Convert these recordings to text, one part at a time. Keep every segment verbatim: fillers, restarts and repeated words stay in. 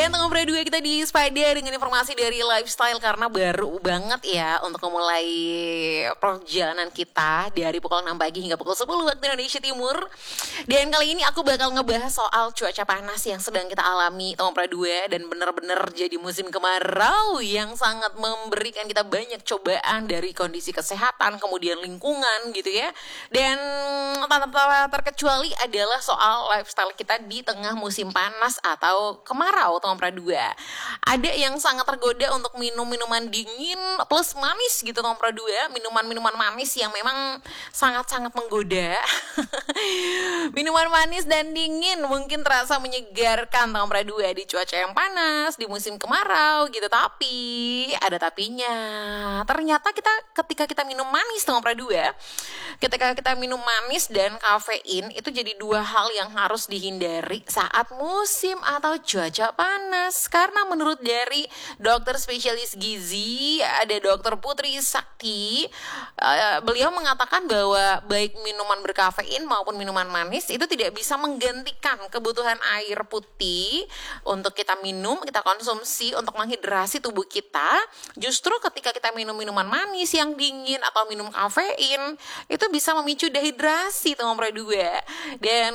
Dan tengah dua kita di Spider dengan informasi dari lifestyle karena baru banget ya untuk memulai perjalanan kita dari pukul enam pagi hingga pukul sepuluh waktu Indonesia Timur. Dan kali ini aku bakal ngebahas soal cuaca panas yang sedang kita alami tengah dua dan bener-bener jadi musim kemarau yang sangat memberikan kita banyak cobaan dari kondisi kesehatan kemudian lingkungan gitu ya. Dan tanpa terkecuali adalah soal lifestyle kita di tengah musim panas atau kemarau tahun dua. Ada yang sangat tergoda untuk minum minuman dingin plus manis gitu tahun dua, minuman-minuman manis yang memang sangat-sangat menggoda. Minuman manis dan dingin mungkin terasa menyegarkan tahun dua di cuaca yang panas, di musim kemarau gitu, tapi ada tapinya. Ternyata kita ketika kita minum manis tahun dua, ketika kita minum manis dan kafein itu jadi dua hal yang harus dihindari saat musim atau cuaca panas. Karena menurut dari dokter spesialis gizi, ada dokter Putri Sakti, uh, beliau mengatakan bahwa baik minuman berkafein maupun minuman manis itu tidak bisa menggantikan kebutuhan air putih untuk kita minum, kita konsumsi untuk menghidrasi tubuh kita. Justru ketika kita minum minuman manis yang dingin atau minum kafein itu bisa memicu dehidrasi nomor dua. Dan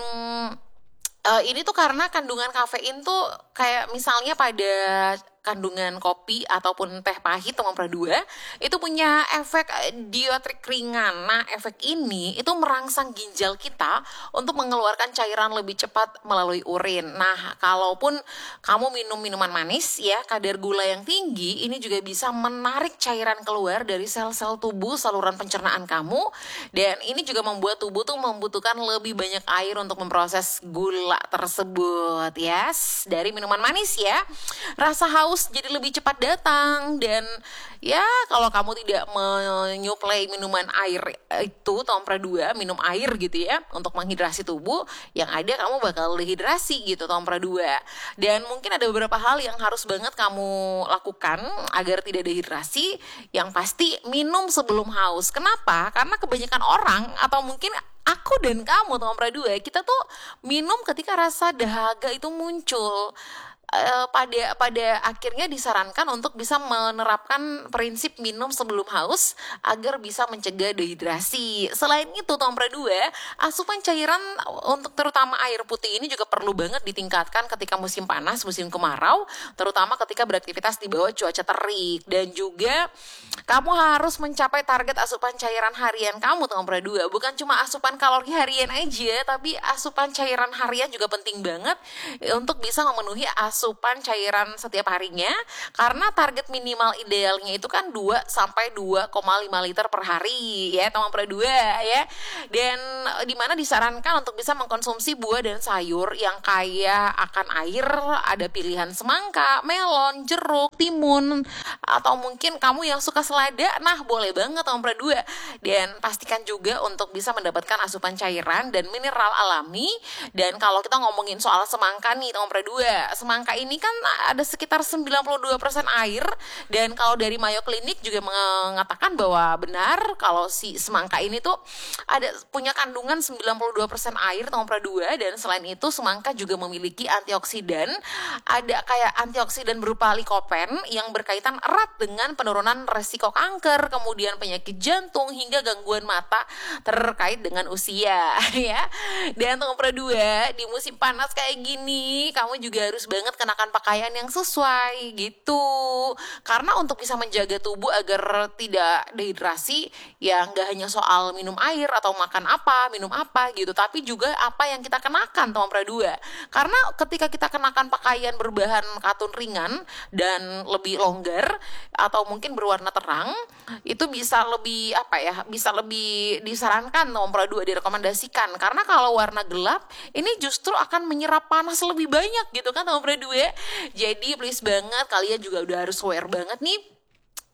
Uh, ini tuh karena kandungan kafein tuh kayak misalnya pada kandungan kopi ataupun teh pahit nomor dua itu punya efek diuretik ringan. Nah, efek ini itu merangsang ginjal kita untuk mengeluarkan cairan lebih cepat melalui urin. Nah, kalaupun kamu minum minuman manis ya, kadar gula yang tinggi ini juga bisa menarik cairan keluar dari sel-sel tubuh saluran pencernaan kamu, dan ini juga membuat tubuh tuh membutuhkan lebih banyak air untuk memproses gula tersebut. Yes, dari minuman manis ya. Rasa haus jadi lebih cepat datang, dan ya kalau kamu tidak menyuplai minuman air itu tahun dua, minum air gitu ya untuk menghidrasi tubuh, yang ada kamu bakal dehidrasi gitu tahun dua. Dan mungkin ada beberapa hal yang harus banget kamu lakukan agar tidak dehidrasi. Yang pasti minum sebelum haus. Kenapa? Karena kebanyakan orang atau mungkin aku dan kamu tahun dua kita tuh minum ketika rasa dahaga itu muncul. Uh, pada pada akhirnya disarankan untuk bisa menerapkan prinsip minum sebelum haus agar bisa mencegah dehidrasi. Selain itu, nomor dua, asupan cairan untuk terutama air putih ini juga perlu banget ditingkatkan ketika musim panas, musim kemarau, terutama ketika beraktivitas di bawah cuaca terik. Dan juga kamu harus mencapai target asupan cairan harian kamu nomor dua. Bukan cuma asupan kalori harian aja, tapi asupan cairan harian juga penting banget untuk bisa memenuhi asupan asupan cairan setiap harinya, karena target minimal idealnya itu kan dua sampai dua koma lima liter per hari ya, nomor dua ya. Dan dimana disarankan untuk bisa mengkonsumsi buah dan sayur yang kaya akan air. Ada pilihan semangka, melon, jeruk, timun, atau mungkin kamu yang suka selada, nah boleh banget nomor dua. Dan pastikan juga untuk bisa mendapatkan asupan cairan dan mineral alami. Dan kalau kita ngomongin soal semangka nih nomor dua, semangka ini kan ada sekitar sembilan puluh dua persen air, dan kalau dari Mayo Clinic juga mengatakan bahwa benar kalau si semangka ini tuh ada punya kandungan sembilan puluh dua persen air nomor dua. Dan selain itu semangka juga memiliki antioksidan, ada kayak antioksidan berupa likopen yang berkaitan erat dengan penurunan resiko kanker, kemudian penyakit jantung hingga gangguan mata terkait dengan usia ya. Dan nomor dua, di musim panas kayak gini kamu juga harus banget kenakan pakaian yang sesuai gitu. Karena untuk bisa menjaga tubuh agar tidak dehidrasi, ya nggak hanya soal minum air atau makan apa, minum apa gitu, tapi juga apa yang kita kenakan nomor dua. Karena ketika kita kenakan pakaian berbahan katun ringan dan lebih longgar atau mungkin berwarna terang, itu bisa lebih apa ya, bisa lebih disarankan nomor dua, direkomendasikan. Karena kalau warna gelap ini justru akan menyerap panas lebih banyak gitu kan nomor dua. Jadi please banget kalian juga udah harus aware banget nih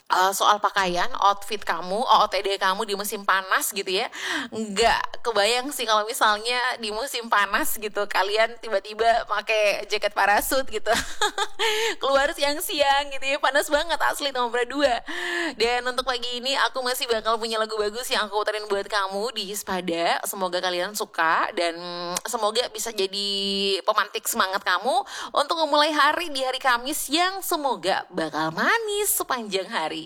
uh, soal pakaian, outfit kamu, O O T D kamu di musim panas gitu ya. Nggak kebayang sih kalau misalnya di musim panas gitu kalian tiba-tiba pakai jaket parasut gitu. Keluar siang-siang gitu ya, panas banget asli nomor dua. Dan untuk pagi ini aku masih bakal punya lagu bagus yang aku puterin buat kamu di Hispada. Semoga kalian suka dan semoga bisa jadi pemantik semangat kamu untuk memulai hari di hari Kamis yang semoga bakal manis sepanjang hari.